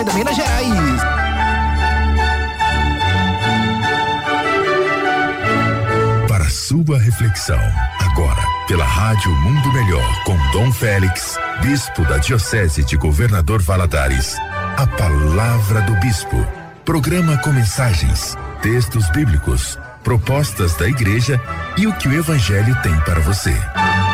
da Minas Gerais. Para sua reflexão, agora, pela Rádio Mundo Melhor, com Dom Félix, bispo da Diocese de Governador Valadares, a palavra do bispo. Programa com mensagens, textos bíblicos, propostas da igreja e o que o Evangelho tem para você.